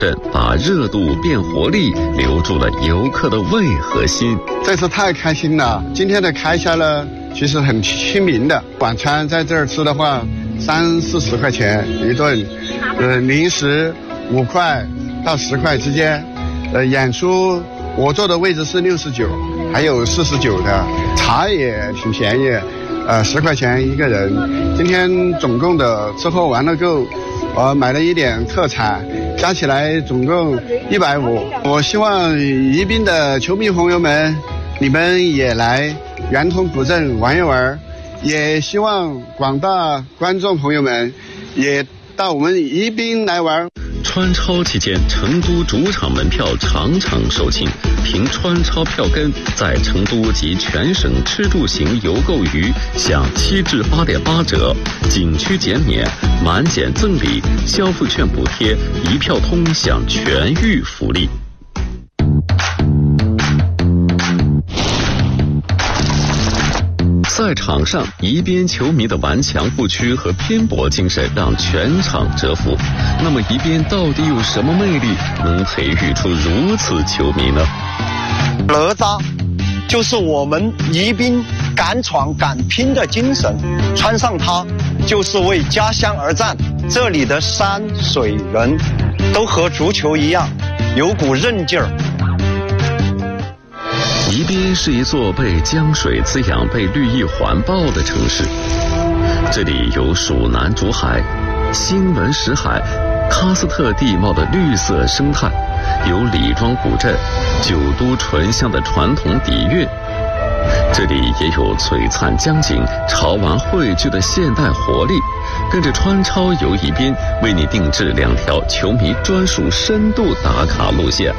把热度变活力，留住了游客的胃和心。 这次太开心了，今天的开销呢，其实很亲民的。晚餐在这儿吃的话，30-40块钱一顿，零食5块到10块之间。演出我坐的位置是69，还有49的，茶也挺便宜，10块钱一个人。今天总共的吃喝玩乐购，买了一点特产，加起来总共150。我希望宜宾的球迷朋友们，你们也来圆通古镇玩一玩，也希望广大观众朋友们也到我们宜宾来玩。 川超期间，成都主场门票场场售罄，凭川超票根，在成都及全省吃住行游购娱享7至8.8折，景区减免，满减赠礼，消费券补贴，一票通享全域福利。赛场上，宜宾球迷的顽强不屈和拼搏精神让全场折服。那么，宜宾到底有什么魅力，能培育出如此球迷呢？ 哪吒就是我们宜宾敢闯敢拼的精神，穿上它就是为家乡而战。这里的山水人都和足球一样，有股韧劲儿。 宜宾是一座被江水滋养、被绿意环抱的城市。这里有蜀南竹海、新闻石海、喀斯特地貌的绿色生态，有李庄古镇、九都醇香的传统底蕴。这里也有璀璨江景、潮玩汇聚的现代活力。跟着川超游宜宾，为你定制2条球迷专属深度打卡路线。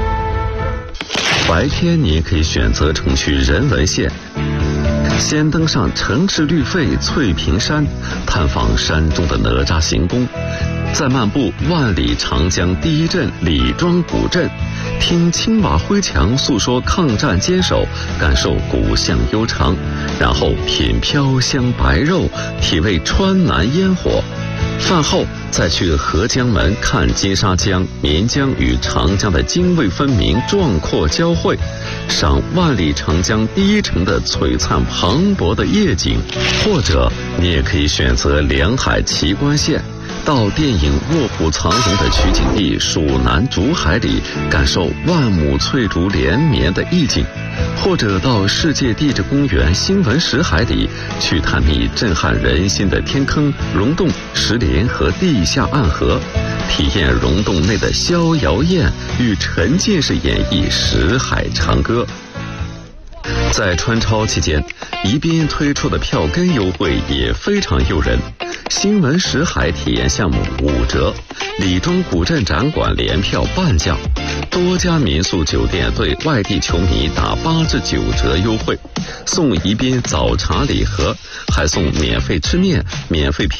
白天你也可以选择乘去人文线，先登上城池绿肺翠屏山，探访山中的哪吒行宫，再漫步万里长江第一镇李庄古镇，听青瓦灰墙诉说抗战坚守，感受古巷悠长，然后品飘香白肉，体味川南烟火。饭后再去合江门看金沙江、岷江与长江的泾渭分明、壮阔交汇，赏万里长江第一城的璀璨磅礴的夜景。或者你也可以选择连海奇观线，到电影《卧虎藏龙》的取景地蜀南竹海里，感受万亩翠竹连绵的意境。或者到世界地质公园新闻石海里，去探秘震撼人心的天坑、溶洞、石林和地下暗河，体验溶洞内的逍遥宴，与沉浸式演绎石海长歌。在川超期间，宜宾推出的票根优惠也非常诱人，新闻石海体验项目5折，李庄古镇展馆联票半价，多家民宿酒店对外地球迷打8至9折优惠，送宜宾早茶礼盒，还送免费吃面、免费